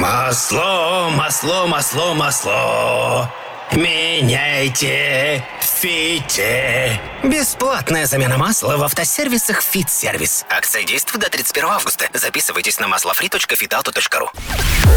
Масло, масло, масло, масло. Меняйте в Фите. Бесплатная замена масла в автосервисах «Фит-сервис». Акция действует до 31 августа. Записывайтесь на maslofree.fitauto.ru.